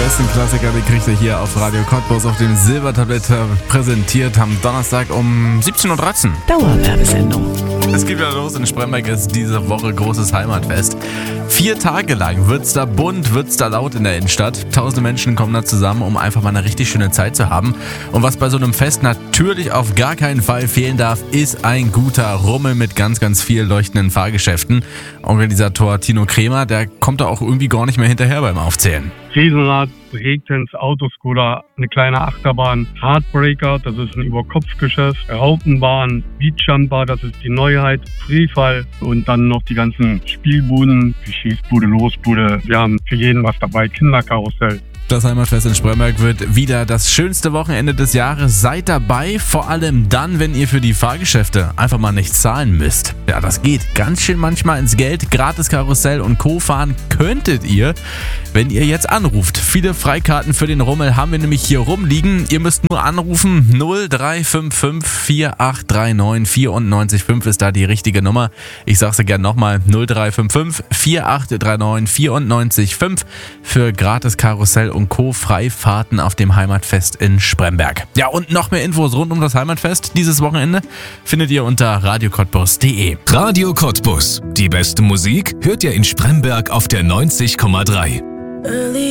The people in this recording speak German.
besten Klassiker, die kriegt ihr hier auf Radio Cottbus auf dem Silbertablett präsentiert am Donnerstag um 17.13 Uhr. Dauerwerbesendung. Es geht wieder los. In Spremberg ist diese Woche großes Heimatfest. 4 Tage lang wird's da bunt, wird's da laut in der Innenstadt. Tausende Menschen kommen da zusammen, um einfach mal eine richtig schöne Zeit zu haben. Und was bei so einem Fest natürlich auf gar keinen Fall fehlen darf, ist ein guter Rummel mit ganz, ganz viel leuchtenden Fahrgeschäften. Organisator Tino Kremer, der kommt da auch irgendwie gar nicht mehr hinterher beim Aufzählen. Riesenrad, Breakdance, Autoscooter, eine kleine Achterbahn, Heartbreaker, das ist ein Überkopfgeschäft, Raupenbahn, Beachjumper, das ist die Neuheit, Freefall und dann noch die ganzen Spielbuden, die Schießbude, Losbude. Wir haben für jeden was dabei, Kinderkarussell. Das Heimatfest in Spremberg wird wieder das schönste Wochenende des Jahres. Seid dabei, vor allem dann, wenn ihr für die Fahrgeschäfte einfach mal nichts zahlen müsst. Ja, das geht ganz schön manchmal ins Geld. Gratis Karussell und Co. fahren könntet ihr, wenn ihr jetzt anruft. Viele Freikarten für den Rummel haben wir nämlich hier rumliegen. Ihr müsst nur anrufen. 0355 4839 94 ist da die richtige Nummer. Ich sag's dir gerne nochmal. 0355 4839 94 für Gratis Karussell und Co. Freifahrten auf dem Heimatfest in Spremberg. Ja, und noch mehr Infos rund um das Heimatfest dieses Wochenende findet ihr unter radiocottbus.de. Radio Cottbus. Die beste Musik hört ihr in Spremberg auf der 90,3.